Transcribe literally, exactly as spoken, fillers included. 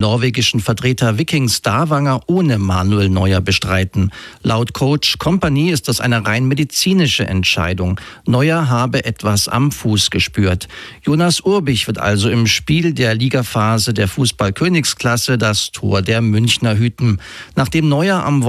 norwegischen Vertreter Viking Stavanger ohne Manuel Neuer bestreiten. Laut Coach Kompany ist das eine rein medizinische Entscheidung. Neuer habe etwas am Fuß gespürt. Jonas Urbich wird also im Spiel der Ligaphase der Fußball-Königsklasse das Tor der Münchner hüten. Nachdem Neuer am